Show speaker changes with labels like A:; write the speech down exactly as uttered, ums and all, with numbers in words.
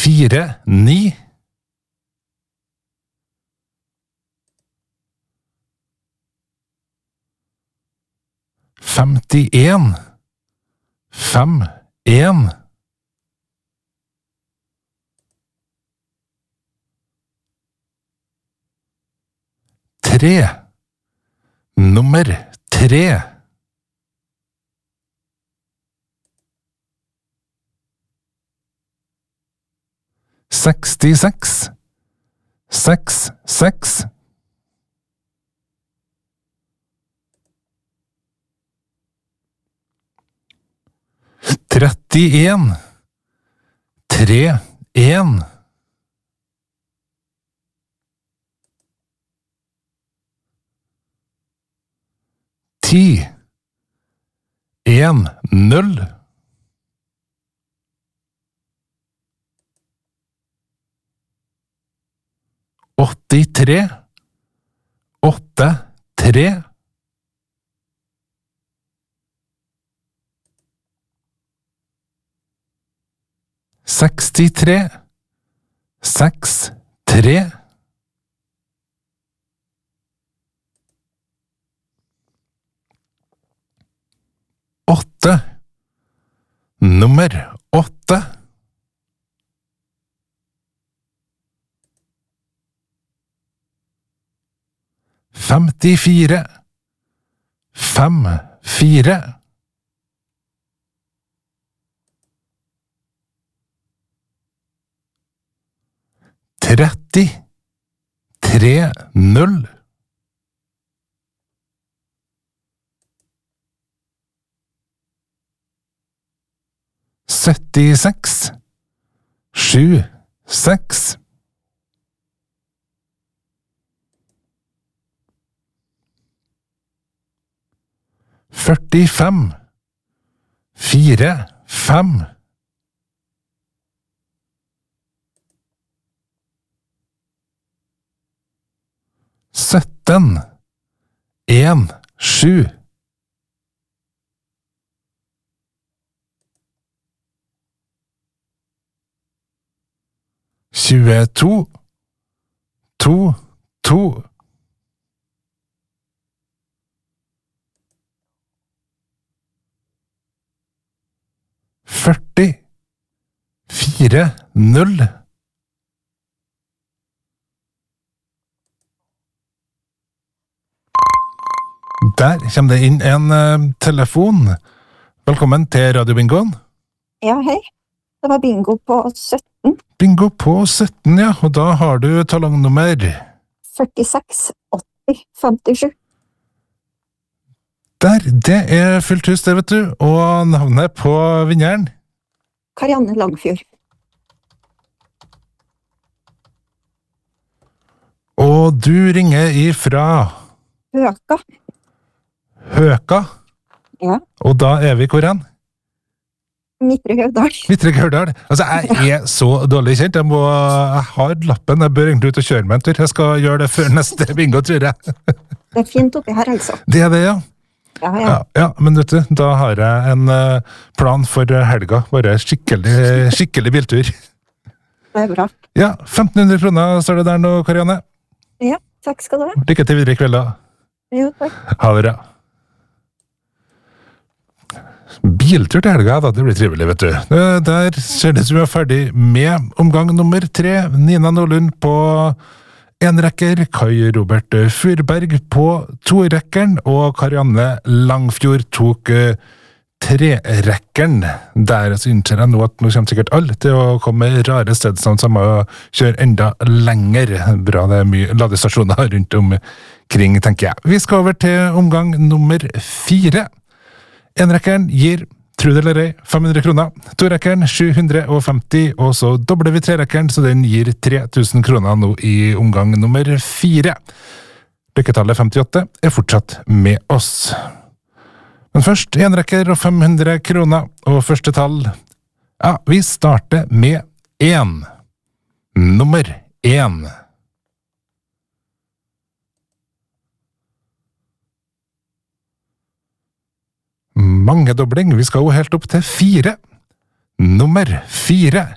A: fire ni femtien fem en tre nummer tre sekstiseks seks seks trettien tre en ti en null åttitre åtte tre sekstitre seks tre åtte nummer åtte femtifire fem fire tretti tre null syttiseks sju seks førtifem fire fem sytten en sju tjueto to to førti fire null Der kommer det inn en uh, telefon. Velkommen til Radio Bingoen.
B: Ja, hei. Det var bingo på sytten.
A: Bingo på sytten, ja. Og da har du talongnummer
B: førtiseks åtti femtisju.
A: Der, det er fullt hus det, vet du. Og navnet på vinneren?
B: Karianne Langfjord.
A: Og du ringer ifra
B: Høka.
A: Høka?
B: Ja.
A: Og da er vi hvor hen?
B: Midtre Gaudal.
A: Midtre Gaudal. Altså, jeg er så dårlig kjent. Jeg, må, jeg har lappen. Jeg bør egentlig ut og kjøre meg en tur. Jeg skal gjøre det før neste bingo, tror jeg.
B: Det er fint oppi her, altså.
A: Det er det, ja.
B: Ja, ja.
A: Ja, ja, men vet du, da har jeg en plan for helga. Bare skikkelig, skikkelig biltur.
B: Det er bra.
A: Ja, femten hundre kroner står det der nå, Karianne.
B: Ja, takk skal du ha.
A: Lykke til videre i kvelda.
B: Jo, takk.
A: Ha det bra. Biltur til helga, da. Det blir trivelig, vet du. Der ser det ut som vi er ferdig med omgang nummer tre. Nina Nordlund på en rekker, Kai Robert Furberg på to-rekkeren, og Karianne Langfjord tok tre-rekkeren. Der så innser jeg nå at nå kommer sikkert alle til å komme rare stedsnavn som må kjøre enda lenger. Bra, det er mye ladestasjoner rundt omkring, tenker jeg. Vi skal over til omgang nummer fire. En-rekkeren gir, tro det eller ei, fem hundre kroner. To-rekkeren sju hundre femti, og så dobler vi tre-rekkeren, så den gir tre tusen kroner nå i omgang nummer fire. Lykketallet femtiåtte er fortsatt med oss. Men først en-rekker og fem hundre kroner, og første tall, ja, vi starter med en. Nummer en. Mangedobling, vi skal jo helt opp til fire. Nummer fire.